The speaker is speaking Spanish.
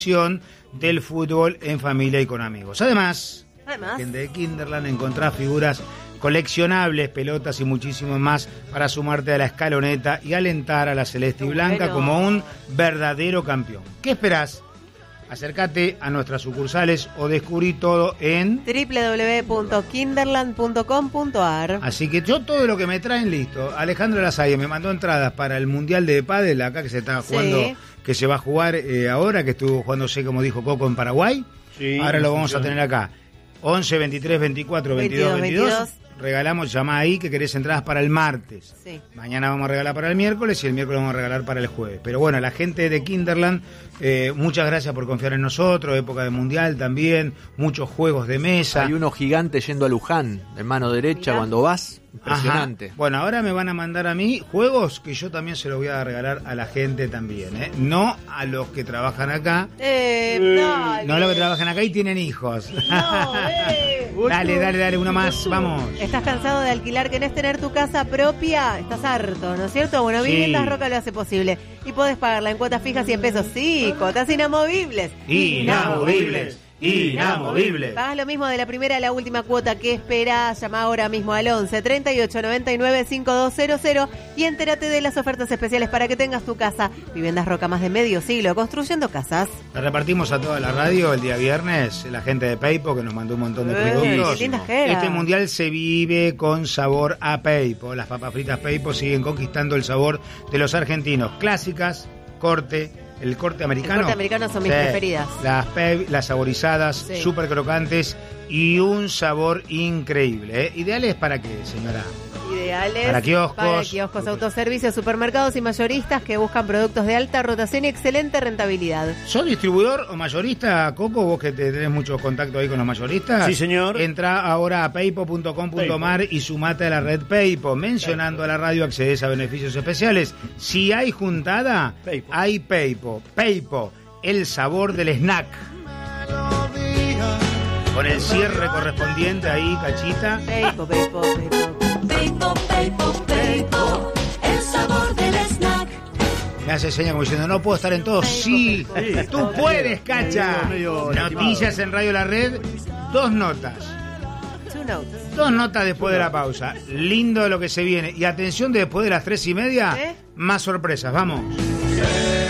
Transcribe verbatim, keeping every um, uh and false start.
del fútbol en familia y con amigos. Además, Además. la gente de Kinderland encontrá figuras coleccionables, pelotas y muchísimo más para sumarte a la escaloneta y alentar a la celeste y blanca Bueno. como un verdadero campeón. ¿Qué esperás? Acércate a nuestras sucursales o descubrí todo en... doble u doble u doble u punto kinderland punto com punto a r. Así que yo todo lo que me traen, listo. Alejandro Lasalle me mandó entradas para el Mundial de Pádel, acá que se está jugando, Sí. que se va a jugar eh, ahora, que estuvo jugándose, como dijo Coco, en Paraguay. Sí, ahora lo no vamos a funciona. tener acá. once, veintitrés, veinticuatro, veintidós, veintidós, veintidós. Regalamos, llamá ahí que querés entradas para el martes. Sí. Mañana vamos a regalar para el miércoles y el miércoles vamos a regalar para el jueves. Pero bueno, la gente de Kinderland, eh, muchas gracias por confiar en nosotros. Época de Mundial también, muchos juegos de mesa. Hay uno gigante yendo a Luján, en mano derecha, Mirá. cuando vas. Impresionante. Ajá. Bueno, ahora me van a mandar a mí juegos que yo también se los voy a regalar a la gente también, ¿eh? No a los que trabajan acá. Eh, dale. No a los que trabajan acá y tienen hijos. No, eh. Dale, dale, dale, uno más, vamos. ¿Estás cansado de alquilar? ¿Querés tener tu casa propia? Estás harto, ¿no es cierto? Bueno, Sí. Viviendas Roca lo hace posible. Y podés pagarla en cuotas fijas y en pesos. Sí, cuotas inamovibles. Inamovibles, inamovibles. Pagas lo mismo de la primera a la última cuota. ¿Qué esperás? Llama ahora mismo al once, treinta y ocho, noventa y nueve, cincuenta y dos cero cero y entérate de las ofertas especiales para que tengas tu casa. Viviendas Roca, más de medio siglo construyendo casas. La repartimos a toda la radio el día viernes, la gente de Peipo que nos mandó un montón de Eh, productos. qué lindas que eran. Este mundial se vive con sabor a Peipo. Las papas fritas Peipo siguen conquistando el sabor de los argentinos. Clásicas, corte, el corte americano. El corte americano son mis preferidas. Las, pe- las saborizadas, Sí. súper crocantes y un sabor increíble. ¿eh? ¿Ideales para qué, señora? Ideales Para kioscos. para kioscos, autoservicios, supermercados y mayoristas que buscan productos de alta rotación y excelente rentabilidad. ¿Sos distribuidor o mayorista, Coco? Vos que te tenés mucho contacto ahí con los mayoristas. Sí, señor. Entra ahora a peipo punto com punto mar y sumate a la red Peipo. Mencionando a la radio accedes a beneficios especiales. Si hay juntada, Peipo. hay Peipo. Peipo, el sabor del snack. Con el cierre correspondiente ahí, Cachita. Peipo, Peipo, Peipo. Peipo, Peipo, Peipo, el sabor del snack. Me hace señas como diciendo, no puedo estar en todo. Sí, Peipo. tú puedes, Cacha. Medio- medio Noticias lastimado. en Radio La Red, dos notas. Two notes. Dos notas después de la pausa. Lindo lo que se viene. Y atención, después de las tres y media, ¿Eh? más sorpresas. Vamos.